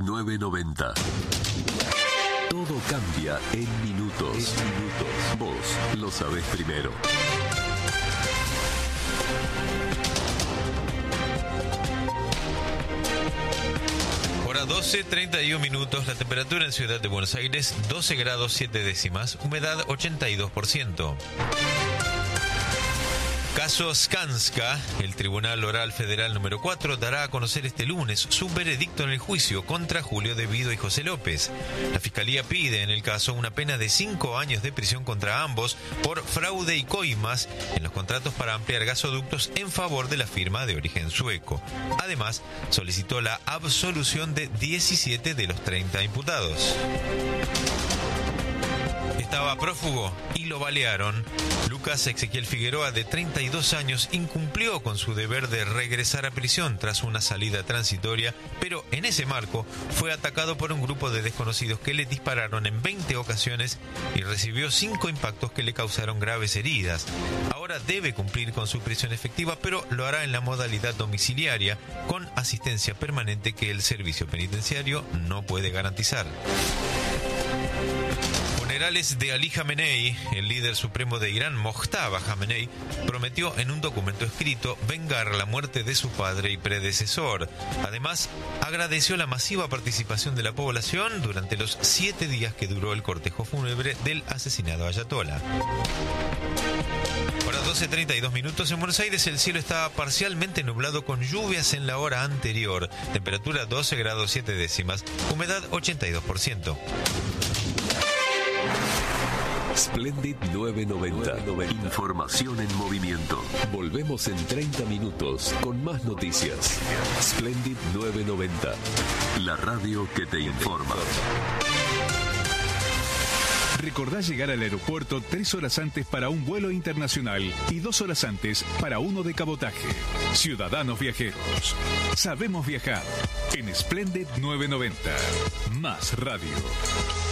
990. Todo cambia en minutos. Vos lo sabés primero. Hora 12:31 minutos. La temperatura en Ciudad de Buenos Aires, 12 grados 7 décimas. Humedad 82%. Caso Skanska. El Tribunal Oral Federal número 4 dará a conocer este lunes su veredicto en el juicio contra Julio De Vido y José López. La Fiscalía pide en el caso una pena de 5 años de prisión contra ambos por fraude y coimas en los contratos para ampliar gasoductos en favor de la firma de origen sueco. Además, solicitó la absolución de 17 de los 30 imputados. Estaba prófugo y lo balearon. Lucas Ezequiel Figueroa, de 32 años, incumplió con su deber de regresar a prisión tras una salida transitoria, pero en ese marco fue atacado por un grupo de desconocidos que le dispararon en 20 ocasiones y recibió 5 impactos que le causaron graves heridas. Ahora debe cumplir con su prisión efectiva, pero lo hará en la modalidad domiciliaria, con asistencia permanente que el servicio penitenciario no puede garantizar. Funerales de Ali Jamenei. El líder supremo de Irán, Mojtaba Jamenei, prometió en un documento escrito vengar la muerte de su padre y predecesor. Además, agradeció la masiva participación de la población durante los 7 días que duró el cortejo fúnebre del asesinado ayatolá. Ahora 12:32 minutos. En Buenos Aires el cielo está parcialmente nublado con lluvias en la hora anterior. Temperatura 12 grados 7 décimas. Humedad 82%. Splendid 990. Información en movimiento. Volvemos en 30 minutos con más noticias. Splendid 990. La radio que te informa. Recordá llegar al aeropuerto 3 horas antes para un vuelo internacional y 2 horas antes para uno de cabotaje. Ciudadanos viajeros, sabemos viajar en Splendid 990. Más radio.